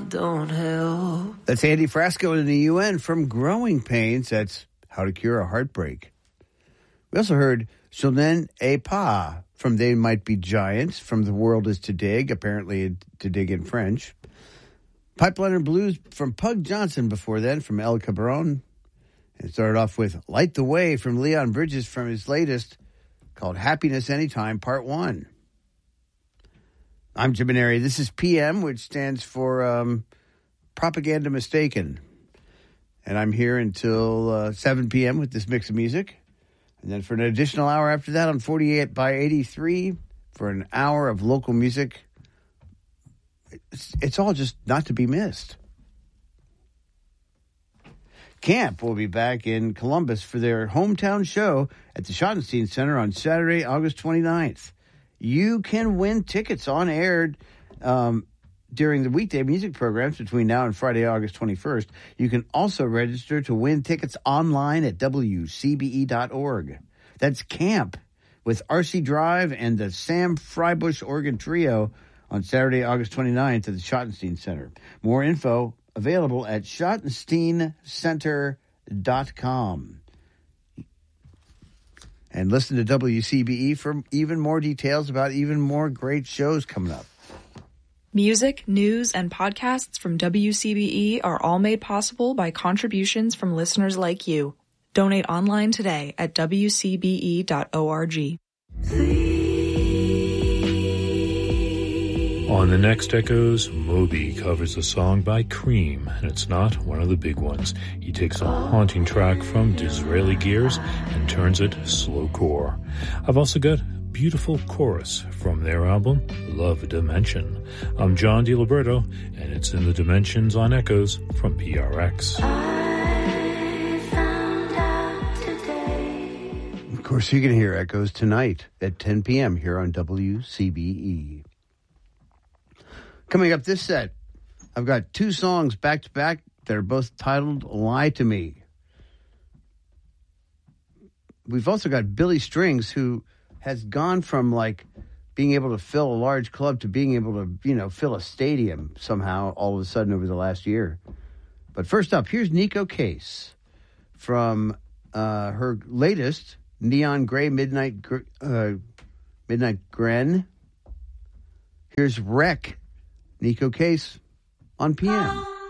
don't help. That's Andy Frasco in the UN from Growing Pains. That's How to Cure a Heartbreak. We also heard Solen et Pas from They Might Be Giants, from The World Is to Dig, apparently to dig in French. Pipeliner Blues from Pug Johnson before then, from El Cabron. And started off with Light the Way from Leon Bridges from his latest, called Happiness Anytime, Part 1. I'm Jim Maneri. This is PM, which stands for Propaganda Mistaken. And I'm here until 7 p.m. with this mix of music. And then for an additional hour after that on 48 by 83 for an hour of local music. It's all just not to be missed. Camp will be back in Columbus for their hometown show at the Schottenstein Center on Saturday, August 29th. You can win tickets on air during the weekday music programs between now and Friday, August 21st. You can also register to win tickets online at WCBE.org. That's Camp with R.C. Drive and the Sam Freibush Organ Trio on Saturday, August 29th at the Schottenstein Center. More info available at schottensteincenter.com. And listen to WCBE for even more details about even more great shows coming up. Music, news, and podcasts from WCBE are all made possible by contributions from listeners like you. Donate online today at WCBE.org. On the next Echoes, Moby covers a song by Cream, and it's not one of the big ones. He takes a haunting track from Disraeli Gears and turns it slowcore. I've also got a beautiful chorus from their album, Love Dimension. I'm John DiLiberto, and it's in the Dimensions on Echoes from PRX. Of course, you can hear Echoes tonight at 10 p.m. here on WCBE. Coming up this set, I've got two songs back-to-back that are both titled Lie to Me. We've also got Billy Strings, who has gone from, like, being able to fill a large club to being able to, fill a stadium somehow all of a sudden over the last year. But first up, here's Nico Case from her latest, Neon Gray Midnight Gren. Here's Wreck. Nico Case on PM.